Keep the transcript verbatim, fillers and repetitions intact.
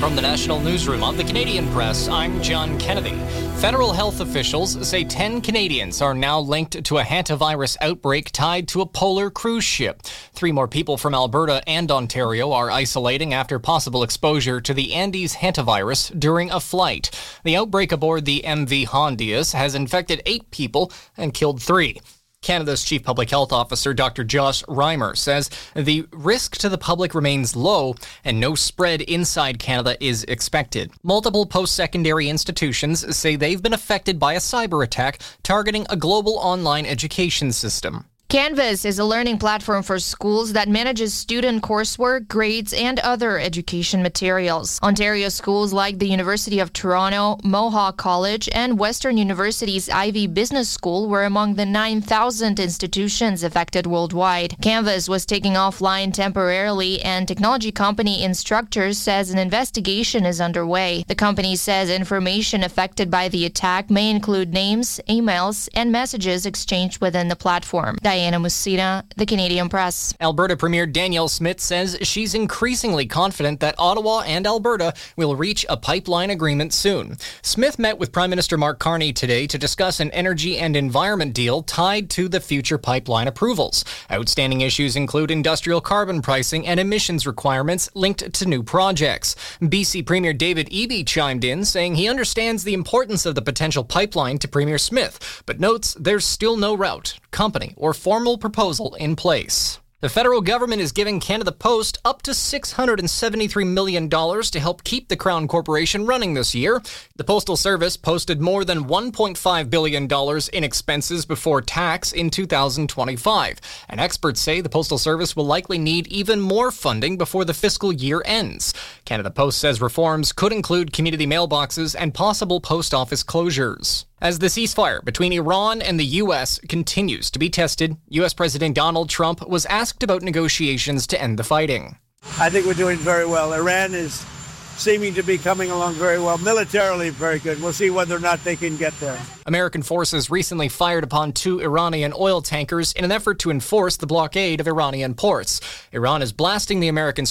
From the National Newsroom of the Canadian Press, I'm John Kennedy. Federal health officials say ten Canadians are now linked to a hantavirus outbreak tied to a polar cruise ship. Three more people from Alberta and Ontario are isolating after possible exposure to the Andes hantavirus during a flight. The outbreak aboard the M V Hondias has infected eight people and killed three. Canada's Chief Public Health Officer, Doctor Josh Reimer, says the risk to the public remains low and no spread inside Canada is expected. Multiple post-secondary institutions say they've been affected by a cyber attack targeting a global online education system. Canvas is a learning platform for schools that manages student coursework, grades, and other education materials. Ontario schools like the University of Toronto, Mohawk College, and Western University's Ivey Business School were among the nine thousand institutions affected worldwide. Canvas was taken offline temporarily, and technology company Instructure says an investigation is underway. The company says information affected by the attack may include names, emails, and messages exchanged within the platform. Diana Musina, The Canadian Press. Alberta Premier Danielle Smith says she's increasingly confident that Ottawa and Alberta will reach a pipeline agreement soon. Smith met with Prime Minister Mark Carney today to discuss an energy and environment deal tied to the future pipeline approvals. Outstanding issues include industrial carbon pricing and emissions requirements linked to new projects. B C Premier David Eby chimed in, saying he understands the importance of the potential pipeline to Premier Smith, but notes there's still no route, company, or formal proposal in place. The federal government is giving Canada Post up to six hundred seventy-three million dollars to help keep the Crown Corporation running this year. The Postal Service posted more than one point five billion dollars in expenses before tax in two thousand twenty-five. And experts say the Postal Service will likely need even more funding before the fiscal year ends. Canada Post says reforms could include community mailboxes and possible post office closures. As the ceasefire between Iran and the U S continues to be tested, U S President Donald Trump was asked about negotiations to end the fighting. I think we're doing very well. Iran is seeming to be coming along very well. Militarily, very good. We'll see whether or not they can get there. American forces recently fired upon two Iranian oil tankers in an effort to enforce the blockade of Iranian ports. Iran is blasting the American